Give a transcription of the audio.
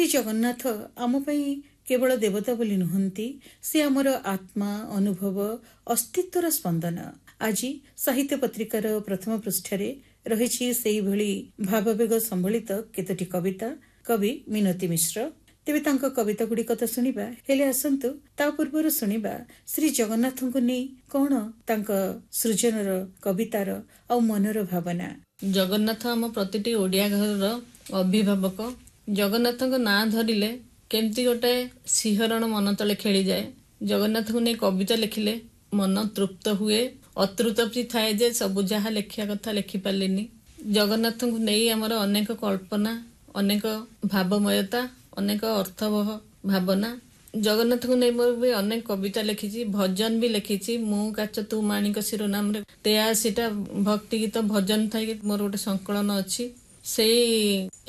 ଜଗନ୍ନାଥ ଆମ ପାଇଁ କେବଳ ଦେବତା ବୋଲି ନୁହନ୍ତି, ସେ ଆମର ଆତ୍ମା, ଅନୁଭବ, ଅସ୍ତିତ୍ୱର ସ୍ପନ୍ଦନ। ଆଜି ସାହିତ୍ୟ ପତ୍ରିକାର ପ୍ରଥମ ପୃଷ୍ଠାରେ ରହିଛି ସେଇଭଳି ଭାବବେଗ ସମ୍ବଳିତ କେତୋଟି କବିତା। କବି ମିନତୀ ମିଶ୍ର। ତେବେ ତାଙ୍କ କବିତା ଗୁଡ଼ିକ ତ ଶୁଣିବା, ହେଲେ ଆସନ୍ତୁ ତା ପୂର୍ବରୁ ଶୁଣିବା ଶ୍ରୀ ଜଗନ୍ନାଥଙ୍କୁ ନେଇ କଣ ତାଙ୍କ ସୃଜନର, କବିତାର ଆଉ ମନର ଭାବନା। ଜଗନ୍ନାଥ ଆମ ପ୍ରତିଟି ଓଡ଼ିଆ ଘରର ଅଭିଭାବକ। ଜଗନ୍ନାଥଙ୍କ ନାଁ ଧରିଲେ କେମିତି ଗୋଟେ ଶିହରଣ ମନ ତଳେ ଖେଳିଯାଏ। ଜଗନ୍ନାଥଙ୍କୁ ନେଇ କବିତା ଲେଖିଲେ ମନ ତୃପ୍ତ ହୁଏ। ଅତୃପ୍ତି ଥାଏ ଯେ ସବୁ ଯାହା ଲେଖିବା କଥା ଲେଖିପାରିଲିନି। ଜଗନ୍ନାଥଙ୍କୁ ନେଇ ଆମର ଅନେକ କଳ୍ପନା, ଅନେକ ଭାବମୟତା, ଅନେକ ଅର୍ଥବହ ଭାବନା। ଜଗନ୍ନାଥଙ୍କୁ ନେଇ ମୋର ବି ଅନେକ କବିତା ଲେଖିଛି, ଭଜନ ବି ଲେଖିଛି। ମୁଁ କାଚ ତୁ ମାଣିକ ଶିରୋନାମରେ 83ଟା ଭକ୍ତି ଗୀତ ଭଜନ ଥାଇକି ମୋର ଗୋଟେ ସଂକଳନ ଅଛି। ସେଇ